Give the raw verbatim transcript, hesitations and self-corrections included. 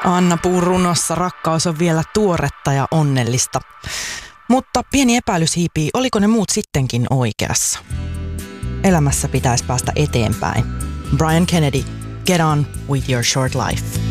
Anna Puun runossa rakkaus on vielä tuoretta ja onnellista. Mutta pieni epäilys hiipii, oliko ne muut sittenkin oikeassa? Elämässä pitäisi päästä eteenpäin. Brian Kennedy, Get On With Your Short Life.